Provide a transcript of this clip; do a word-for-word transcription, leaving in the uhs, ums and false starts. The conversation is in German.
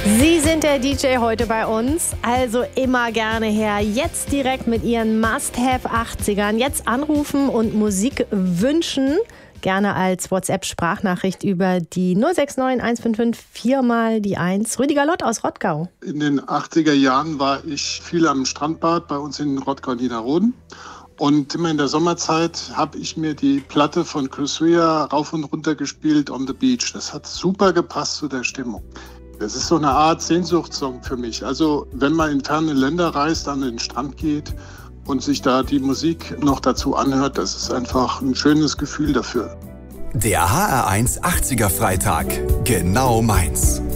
Sie sind der D J heute bei uns, also immer gerne her. Jetzt direkt mit Ihren Must-Have-achtzigern. Jetzt anrufen und Musik wünschen. Gerne als WhatsApp-Sprachnachricht über die null sechs neun eins fünf fünf vier mal die eins. Rüdiger Lott aus Rottgau. In den achtziger Jahren war ich viel am Strandbad bei uns in Rottgau-Niederroden. Und immer in der Sommerzeit habe ich mir die Platte von Chris Rea rauf und runter gespielt, On the Beach. Das hat super gepasst zu der Stimmung. Das ist so eine Art Sehnsuchtssong für mich. Also wenn man in ferne Länder reist, an den Strand geht und sich da die Musik noch dazu anhört, das ist einfach ein schönes Gefühl dafür. Der H R eins achtziger Freitag. Genau meins.